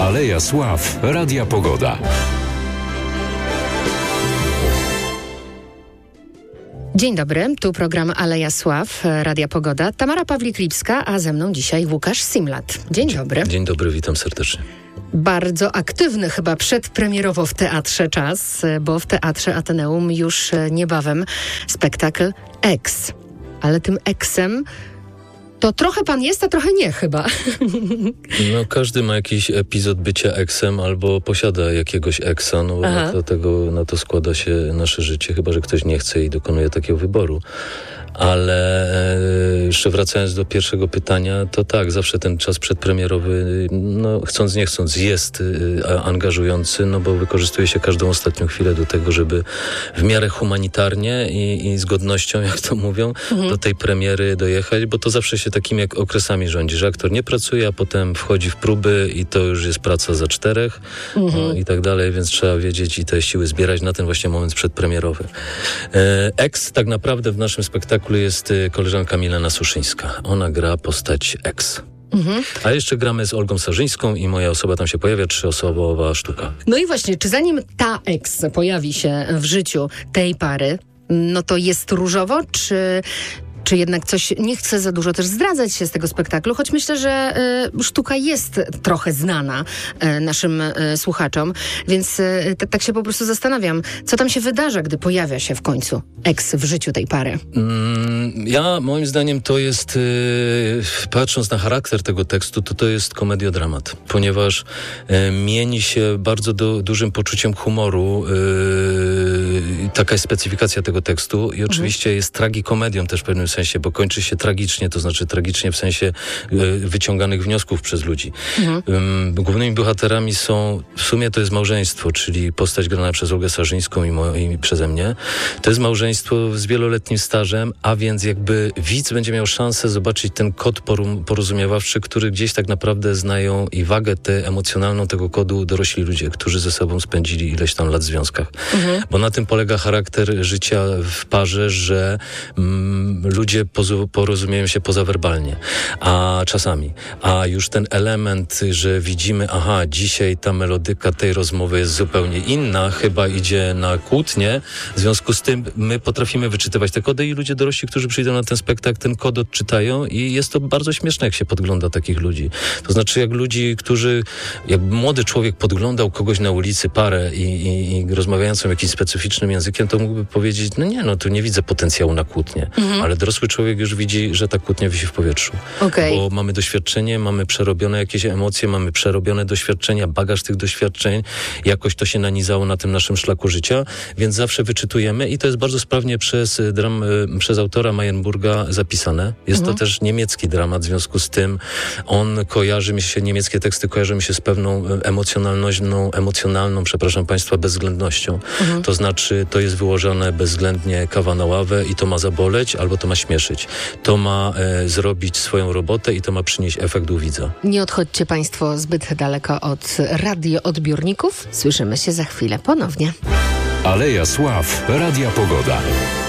Aleja Sław Radia Pogoda. Dzień dobry, tu program Aleja Sław, Radia Pogoda. Tamara Pawlik-Lipska, a ze mną dzisiaj Łukasz Simlat. Dzień dobry. Dzień dobry, witam serdecznie. Bardzo aktywny chyba przedpremierowo w teatrze czas, bo w Teatrze Ateneum już niebawem spektakl Eks. Ale tym Eksem to trochę pan jest, a trochę nie chyba. No każdy ma jakiś epizod bycia eksem albo posiada jakiegoś eksa, no na to składa się nasze życie, chyba że ktoś nie chce i dokonuje takiego wyboru. Ale jeszcze wracając do pierwszego pytania, to tak, zawsze ten czas przedpremierowy, no chcąc nie chcąc, jest angażujący, no bo wykorzystuje się każdą ostatnią chwilę do tego, żeby w miarę humanitarnie i z godnością, jak to mówią, do tej premiery dojechać, bo to zawsze się takimi jak okresami rządzi, że aktor nie pracuje, a potem wchodzi w próby i to już jest praca za 4 i tak dalej, więc trzeba wiedzieć i te siły zbierać na ten właśnie moment przedpremierowy. Eks tak naprawdę w naszym spektaklu jest koleżanka Milena Suszyńska. Ona gra postać Eks. A jeszcze gramy z Olgą Sarzyńską i moja osoba tam się pojawia, 3-osobowa sztuka. No i właśnie, czy zanim ta Eks pojawi się w życiu tej pary, no to jest różowo, czy jednak coś, nie chcę za dużo też zdradzać się z tego spektaklu, choć myślę, że sztuka jest trochę znana naszym słuchaczom, więc tak się po prostu zastanawiam, co tam się wydarza, gdy pojawia się w końcu Eks w życiu tej pary. Moim zdaniem to jest, patrząc na charakter tego tekstu, to jest komediodramat, ponieważ mieni się bardzo dużym poczuciem humoru, taka jest specyfikacja tego tekstu i oczywiście jest tragikomedią też w pewnym sensie, bo kończy się tragicznie, to znaczy tragicznie w sensie wyciąganych wniosków przez ludzi. Głównymi bohaterami są, w sumie to jest małżeństwo, czyli postać grana przez Olgę Sarzyńską i przeze mnie. To jest małżeństwo z wieloletnim stażem, a więc jakby widz będzie miał szansę zobaczyć ten kod porozumiewawczy, który gdzieś tak naprawdę znają i wagę emocjonalną tego kodu dorośli ludzie, którzy ze sobą spędzili ileś tam lat w związkach. Bo na tym polega charakter życia w parze, że ludzie porozumieją się pozawerbalnie, a czasami. A już ten element, że widzimy, dzisiaj ta melodyka tej rozmowy jest zupełnie inna, chyba idzie na kłótnię, w związku z tym my potrafimy wyczytywać te kody i ludzie dorośli, którzy przyjdą na ten spektakl, ten kod odczytają i jest to bardzo śmieszne, jak się podgląda takich ludzi. To znaczy, jak młody człowiek podglądał kogoś na ulicy, parę i rozmawiającą jakimś specyficznym językiem, to mógłby powiedzieć, tu nie widzę potencjału na kłótnię. Ale dorosły człowiek już widzi, że ta kłótnia wisi w powietrzu. Bo mamy doświadczenie, mamy przerobione jakieś emocje, mamy przerobione doświadczenia, bagaż tych doświadczeń, jakoś to się nanizało na tym naszym szlaku życia, więc zawsze wyczytujemy i to jest bardzo sprawnie przez autora Mayenburga zapisane. Jest to też niemiecki dramat, w związku z tym niemieckie teksty kojarzą mi się z pewną emocjonalną, przepraszam Państwa, bezwzględnością. To znaczy, to jest wyłożone bezwzględnie kawa na ławę i to ma zaboleć, albo to ma śmieszyć. To ma zrobić swoją robotę i to ma przynieść efekt u widza. Nie odchodźcie Państwo zbyt daleko od radioodbiorników. Słyszymy się za chwilę ponownie. Aleja Sław Radia Pogoda.